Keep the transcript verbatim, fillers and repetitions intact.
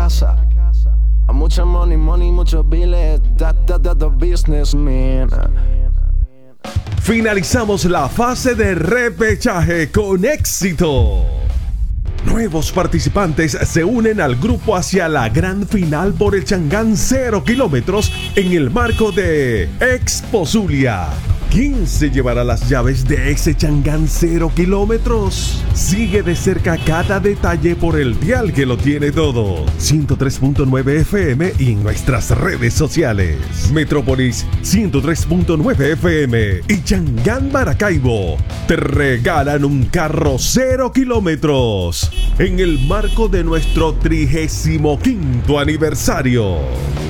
casa. Mucho money, money, muchos biles. That, that, that, the businessman. Finalizamos la fase de repechaje con éxito. Nuevos participantes se unen al grupo hacia la gran final por el Changán cero kilómetros en el marco de Expo Zulia. ¿Quién se llevará las llaves de ese Changán cero kilómetros? Sigue de cerca cada detalle por el dial que lo tiene todo. ciento tres punto nueve F M y en nuestras redes sociales. Metrópolis ciento tres punto nueve F M y Changán Maracaibo te regalan un carro cero kilómetros en el marco de nuestro trigésimo quinto aniversario.